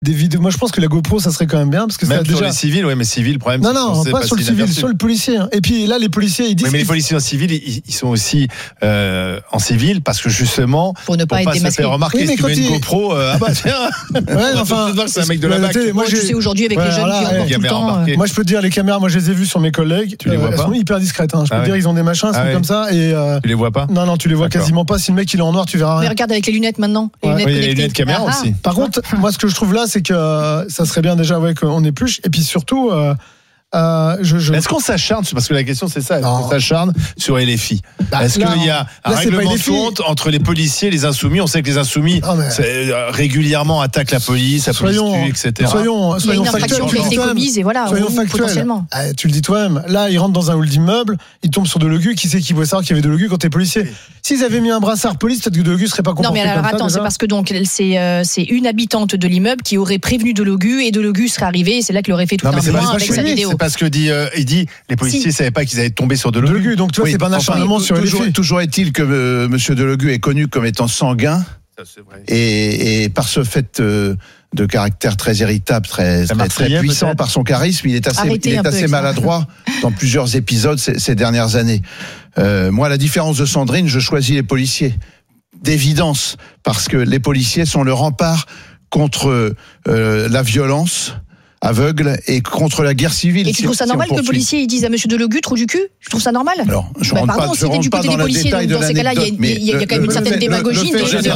des vidéos. Moi, je pense que la GoPro, ça serait quand même bien parce que même ça sur déjà. les civils, ouais, mais civils, le problème. Non, pas sur le civil, sur le policier. Hein. Et puis là, les policiers, ils disent. Oui, mais les policiers en civil, ils sont aussi en civil parce que justement, pour ne pas être se démasqué. faire remarquer, si tu mets une GoPro, ah bah tiens. Ouais, enfin, c'est un mec de la BAC. Moi, tu sais aujourd'hui avec les jeunes qui remportent tout le temps. Moi, je peux te dire, les caméras, moi, je les ai vues sur mes collègues. Tu les vois pas. Elles sont hyper discrètes. Hein. Je peux te dire, ils ont des machins, elles sont comme ça. Et tu les vois pas. Non, tu les vois quasiment pas. Si le mec il est en noir, tu verras rien. Mais regarde avec les lunettes maintenant. Les lunettes caméra aussi. Par contre, moi, ce que je trouve là, c'est que ça serait bien déjà qu'on épluche. Et puis surtout, est-ce qu'on s'acharne, parce que la question c'est ça, est-ce qu'on s'acharne sur LFI? Est-ce qu'il y a un règlement de compte entre les policiers et les insoumis? On sait que les insoumis régulièrement attaquent la police, la police tue, etc. Soyons il y a une infraction qui a été commise et voilà, potentiellement. Tu le dis toi-même, là ils rentrent dans un hall d'immeuble, ils tombent sur Delogu, qui sait qui pouvait savoir qu'il y avait Delogu quand t'es policier? S'ils avaient mis un brassard police, peut-être que Delogu serait pas comporté. Non mais alors attends, c'est parce que donc c'est une habitante de l'immeuble qui aurait prévenu Delogu et Delogu serait arrivé et c'est là qu'il aurait fait tout un point avec sa vidéo. Parce que il dit les policiers ne savaient pas qu'ils allaient tomber sur Delogu. Donc tu vois, c'est pas un acharnement sur LFI. Toujours est-il que monsieur Delogu est connu comme étant sanguin. Ça, c'est vrai. Et par ce fait de caractère très irritable, très puissant peut-être. Par son charisme, il est assez maladroit dans plusieurs épisodes ces dernières années. Moi, à la différence de Sandrine, je choisis les policiers d'évidence parce que les policiers sont le rempart contre la violence aveugle et contre la guerre civile. Et tu trouves ça normal que le policier dise à monsieur Delogu, trou du cul? Je trouve ça normal. Alors, je rentre pas du côté des policiers, donc dans ces cas-là, il y a quand même une certaine démagogie.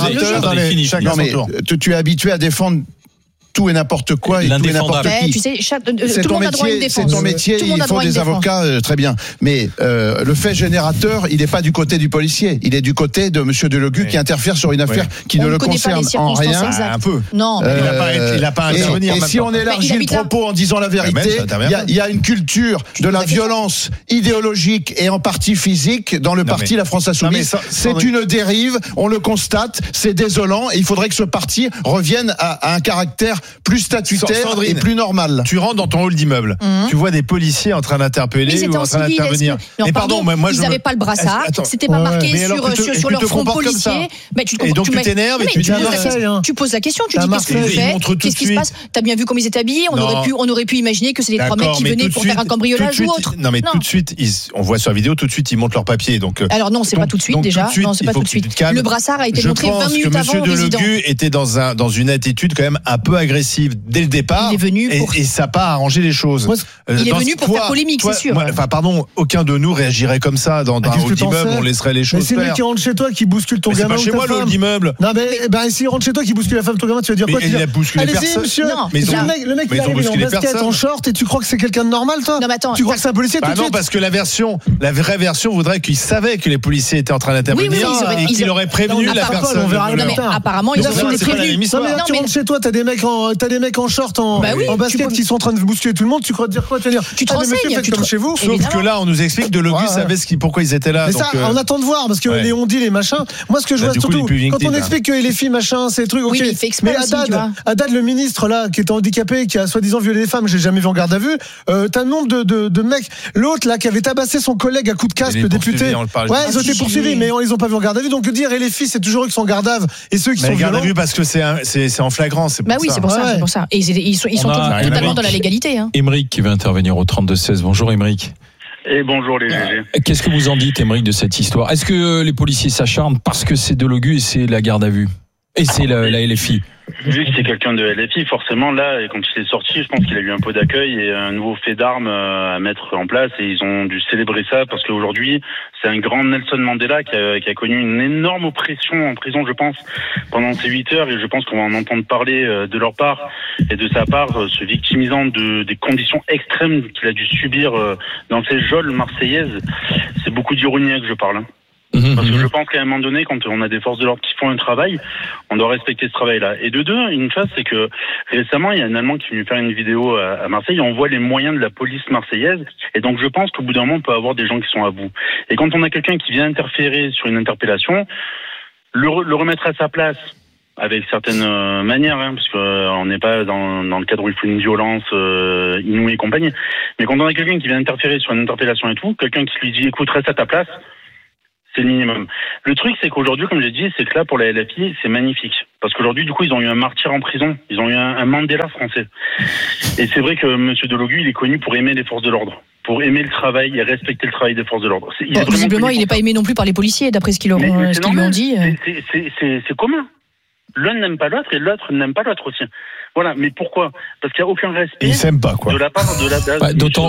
Non, mais tu es habitué à défendre tout et n'importe quoi et tout et n'importe qui. Tu sais, tout le monde a droit à une défense. C'est ton métier, il faut des avocats, très bien. Mais le fait générateur, il n'est pas du côté du policier. Il est du côté de monsieur Delogu qui interfère sur une affaire qui ne le concerne en rien. Un peu. Non, il n'a pas à intervenir. Et si on élargit le propos en disant la vérité, il y a une culture de la violence idéologique et en partie physique dans le parti La France Insoumise. C'est une dérive, on le constate, c'est désolant et il faudrait que ce parti revienne à un caractère plus statutaire et plus normal. Tu rentres dans ton hall d'immeuble, tu vois des policiers en train d'interpeller ou en train d'intervenir. Mais pardon, moi ils n'avaient pas le brassard, c'était pas marqué sur leur front policier. Et donc tu t'énerves et tu dis tu poses la question, tu dis qu'est-ce que vous faites, qu'est-ce qui se passe? T'as bien vu comment ils étaient habillés? On aurait pu imaginer que c'est des trois mecs qui venaient pour faire un cambriolage ou autre. Non mais tout de suite, on voit sur la vidéo, tout de suite ils montent leurs papiers. Alors non, c'est pas tout de suite déjà. Non, c'est pas tout de suite. Le brassard a été montré 20 minutes avant au résident. Monsieur Delogu était dans une attitude quand même un peu agressive dès le départ. Il est venu et ça n'a pas arrangé les choses. Il est venu pour faire polémique, c'est sûr. Pardon, aucun de nous réagirait comme ça dans un hall d'immeuble, on laisserait les choses faire. Mais c'est le mec qui rentre chez toi qui bouscule ton gamin. C'est pas chez moi le hall d'immeuble. Non mais s'il rentre chez toi qui bouscule la femme de ton gamin, tu vas dire quoi? Il a bousculé personne. Monsieur. Le mec il arrive en basket, en short et tu crois que c'est quelqu'un de normal toi? Non mais attends. Tu crois que c'est un policier tout de suite? Non parce que la vraie version voudrait qu'il savait que les policiers étaient en train d'intervenir et qu'il aurait prévenu la personne. Apparemment ils ont prévenu. Tu rentres chez toi, t'as des mecs en short en basket qui sont en train de bousculer tout le monde, tu crois dire quoi? Tu vas dire tu te renseignes, comme chez vous. Sauf que là on nous explique Delogu savait pourquoi ils étaient là. Mais ça on attend de voir parce que les on-dit les machins. Moi ce que je vois surtout quand on explique que les filles machin ces trucs, ok. Mais Haddad le ministre là qui est handicapé, qui a soi-disant violé les femmes, j'ai jamais vu en garde à vue. T'as un nombre de mecs. L'autre là qui avait tabassé son collègue à coups de casque, le député. Ouais, ils ont été poursuivis, mais ils ont pas vu en garde à vue. Donc dire et les filles c'est toujours eux qui sont en garde à vue et ceux qui sont violents. Garde à vue parce que c'est en flagrant. Bah oui, c'est pour ça. Et ils sont totalement dans la légalité. Émeric qui va intervenir au 32-16. Bonjour Émeric. Et bonjour les GG. Qu'est-ce que vous en dites Émeric de cette histoire? Est-ce que les policiers s'acharnent parce que c'est Delogu et c'est la garde à vue? Et c'est la LFI? Vu que c'est quelqu'un de LFI, forcément là, quand il est sorti, je pense qu'il a eu un peu d'accueil et un nouveau fait d'armes à mettre en place et ils ont dû célébrer ça parce qu'aujourd'hui, c'est un grand Nelson Mandela qui a connu une énorme oppression en prison, je pense, pendant ces 8 heures et je pense qu'on va en entendre parler de leur part et de sa part, se victimisant des conditions extrêmes qu'il a dû subir dans ces geôles marseillaises. C'est beaucoup d'ironie que je parle. Parce que je pense qu'à un moment donné, quand on a des forces de l'ordre qui font un travail, on doit respecter ce travail-là. Et de deux, une chose, c'est que récemment, il y a un Allemand qui est venu faire une vidéo à Marseille, on voit les moyens de la police marseillaise, et donc je pense qu'au bout d'un moment, on peut avoir des gens qui sont à bout. Et quand on a quelqu'un qui vient interférer sur une interpellation, le remettre à sa place, avec certaines manières, parce qu'on n'est pas dans le cadre où il faut une violence inouïe et compagnie, mais quand on a quelqu'un qui vient interférer sur une interpellation et tout, quelqu'un qui lui dit « écoute, reste à ta place », C'est le minimum. Le truc, c'est qu'aujourd'hui, comme j'ai dit, c'est que là, pour la LFI, c'est magnifique. Parce qu'aujourd'hui, du coup, ils ont eu un martyr en prison. Ils ont eu un Mandela français. Et c'est vrai que M. Delogu, il est connu pour aimer les forces de l'ordre, pour aimer le travail et respecter le travail des forces de l'ordre. Visiblement, il n'est pas aimé non plus par les policiers, d'après ce qu'ils lui ont dit. C'est commun. L'un n'aime pas l'autre et l'autre n'aime pas l'autre aussi. Voilà, mais pourquoi ? Parce qu'il n'y a aucun respect. Ils s'aiment pas, quoi. De la part de la. D'autant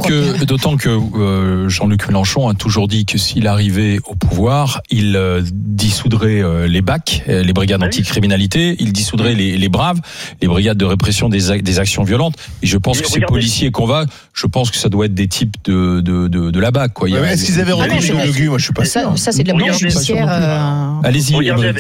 que Jean-Luc Mélenchon a toujours dit que s'il arrivait au pouvoir, il dissoudrait les BAC, les brigades anticriminalité, il dissoudrait les Braves, les brigades de répression des actions violentes. Et je pense que ces policiers qu'on va, je pense que ça doit être des types de la BAC, quoi. Est-ce qu'ils avaient reconnu Delogu ? Moi, je suis pas sûr. Ça, c'est de la police judiciaire. Allez-y.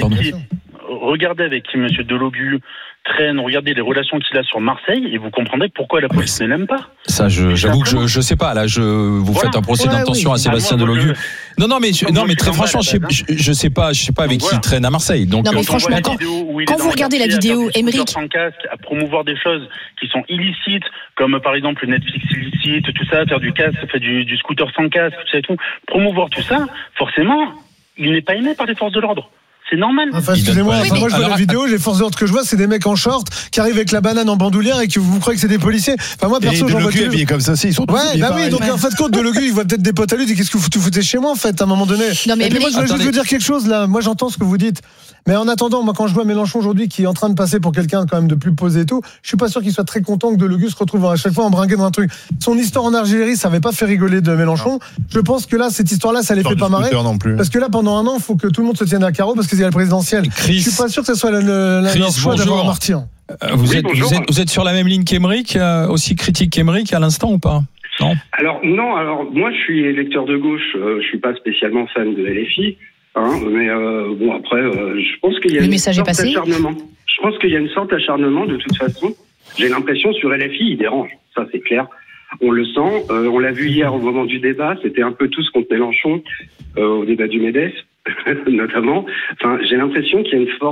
Regardez avec qui M. Delogu traîne, regardez les relations qu'il a sur Marseille et vous comprendrez pourquoi la police ne l'aime pas. Ça, j'avoue que je sais pas. Là, vous faites un procès d'intention à Sébastien Delogu. Non, mais très franchement, je sais pas avec qui il traîne à Marseille. Donc, non, mais franchement, quand vous regardez la vidéo, Aymeric, sans casque, à promouvoir des choses qui sont illicites, comme par exemple le Netflix illicite, tout ça, faire du casque, faire du scooter sans casque, tout ça et tout, promouvoir tout ça, forcément, il n'est pas aimé par les forces de l'ordre. C'est normal. Enfin, excusez-moi, moi je vois la vidéo, les forces de l'ordre que je vois, c'est des mecs en short qui arrivent avec la banane en bandoulière et que vous croyez que c'est des policiers. Enfin, moi perso, j'en vois habillés comme ça, ils sont tous donc en fait, compte Delogu, il voit peut-être des potes à lui, dit qu'est-ce que vous foutez chez moi en fait, à un moment donné. Non, mais moi, je voulais juste vous dire quelque chose là. Moi, j'entends ce que vous dites. Mais en attendant, moi, quand je vois Mélenchon aujourd'hui qui est en train de passer pour quelqu'un quand même de plus posé et tout, je suis pas sûr qu'il soit très content que Delogu se retrouve à chaque fois embringué dans un truc. Son histoire en Algérie, ça avait pas fait rigoler de Mélenchon. Je pense que là, cette histoire-là, ça les fait pas marrer. Parce que là, pendant un an, il faut que tout le monde se tienne à carreau parce qu'il y a le présidentiel. Je suis pas sûr que ce soit leur choix d'avoir un martyr. Vous êtes sur la même ligne qu'Aymeric, aussi critique qu'Aymeric à l'instant ou pas ? Non. Alors moi je suis électeur de gauche, je suis pas spécialement fan de LFI. Mais bon après, je pense qu'il y a une sorte d'acharnement. Je pense qu'il y a une sorte d'acharnement de toute façon. J'ai l'impression sur LFI, il dérange. Ça c'est clair. On le sent. On l'a vu hier au moment du débat. C'était un peu tous contre Mélenchon au débat du MEDEF, notamment. Enfin, j'ai l'impression qu'il y a une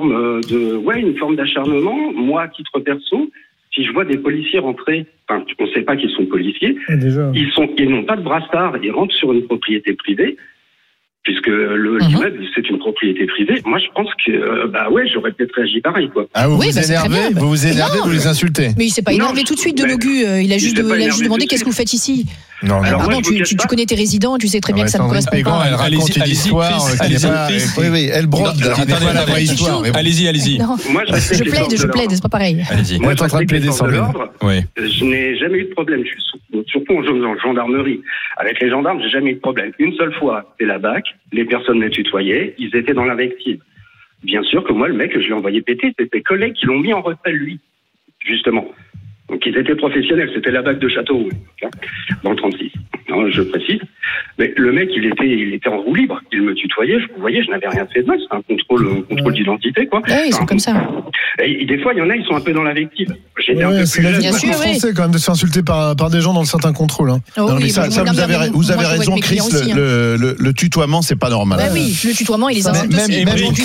forme d'acharnement. Moi, à titre perso, si je vois des policiers rentrer, enfin, on ne sait pas qu'ils sont policiers. Ils n'ont pas de brassard. Ils rentrent sur une propriété privée. Puisque l'immeuble, c'est une propriété privée. Moi, je pense que, j'aurais peut-être réagi pareil, quoi. Ah, vous vous énervez, vous les insultez. Mais il s'est pas énervé tout de suite, Delogu. Il a juste demandé qu'est-ce que vous faites ici. Non. Pardon, tu connais tes résidents, tu sais très bien que ça ne correspond pas. Elle raconte une histoire. Oui, elle brode. La vraie histoire. Allez-y. Moi, je plaide, c'est pas pareil. Allez-y. Moi, je suis en train de plaider sans l'ordre. Je n'ai jamais eu de problème. Je suis surtout en gendarmerie. Avec les gendarmes, j'ai jamais eu de problème. Une seule fois, c'est la BAC. Les personnes me tutoyaient. Ils étaient dans l'invective. Bien sûr que moi, le mec, je l'ai envoyé péter. C'était mes collègues qui l'ont mis en retrait, lui. Justement. Donc ils étaient professionnels, c'était la BAC de Châteauroux, dans le 36. Non, je précise. Mais le mec, il était en roue libre, il me tutoyait, vous voyez, je n'avais rien fait de mal, c'est un contrôle d'identité, quoi. Oui, ils sont comme ça. Et des fois, il y en a, ils sont un peu dans l'invective. C'est la vie français quand même de se faire insulter par des gens dans certains contrôles. Vous avez raison, Chris, le tutoiement, c'est pas normal. Bah oui, le tutoiement, il les insulte aussi.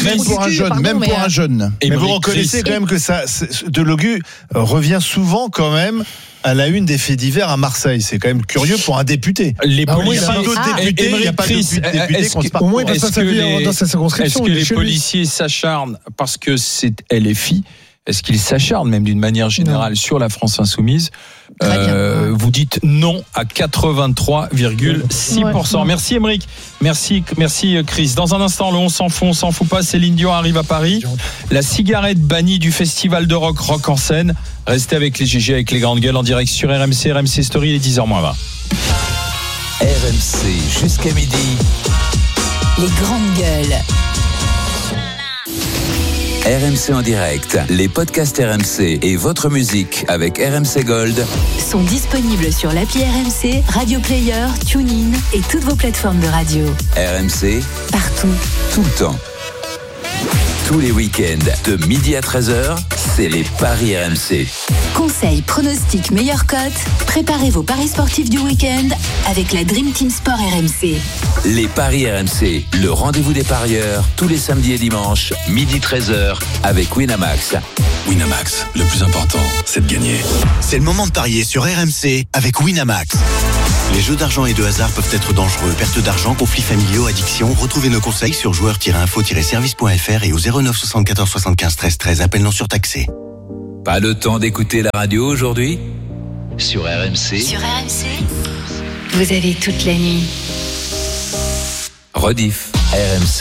Même pour un jeune. Mais vous reconnaissez quand même que ça, Delogu revient souvent quand même à la une des faits divers à Marseille. C'est quand même curieux pour un député. Les policiers, il n'y a pas de députés qu'on se parle. Au moins, il passe sa vie dans sa circonscription. Est-ce que les policiers s'acharnent parce que c'est LFI ? Est-ce qu'ils s'acharnent même d'une manière générale sur la France insoumise ? Vous dites non à 83,6%. Ouais. Merci Aymeric. Merci Chris. Dans un instant, le on s'en fout pas. Céline Dion arrive à Paris. La cigarette bannie du festival de rock en scène. Restez avec les GG, avec les grandes gueules en direct sur RMC Story, il est 10h20. RMC jusqu'à midi. Les grandes gueules. RMC en direct, les podcasts RMC et votre musique avec RMC Gold sont disponibles sur l'appli RMC, Radio Player, TuneIn et toutes vos plateformes de radio. RMC, partout, tout le temps. Tous les week-ends, de midi à 13h, c'est les Paris RMC. Conseils, pronostics, meilleures cotes, préparez vos paris sportifs du week-end avec la Dream Team Sport RMC. Les Paris RMC, le rendez-vous des parieurs, tous les samedis et dimanches, midi 13h, avec Winamax. Winamax, le plus important, c'est de gagner. C'est le moment de parier sur RMC avec Winamax. Les jeux d'argent et de hasard peuvent être dangereux. Perte d'argent, conflits familiaux, addiction. Retrouvez nos conseils sur joueurs-info-service.fr et au 09 74 75 13 13. Appel non surtaxé. Pas le temps d'écouter la radio aujourd'hui ? Sur RMC. Sur RMC, vous avez toute la nuit. Rediff. RMC.